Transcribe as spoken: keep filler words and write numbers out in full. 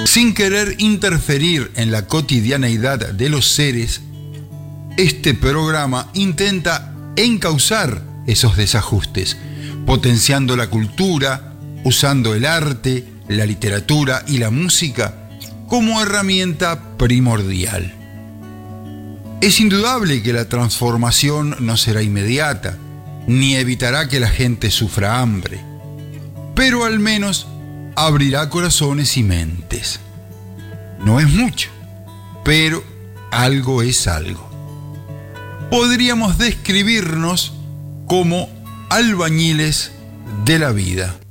Sin querer interferir en la cotidianeidad de los seres, este programa intenta encauzar esos desajustes, potenciando la cultura, usando el arte, la literatura y la música como herramienta primordial. Es indudable que la transformación no será inmediata, ni evitará que la gente sufra hambre, pero al menos abrirá corazones y mentes. No es mucho, pero algo es algo. Podríamos describirnos como albañiles de la vida.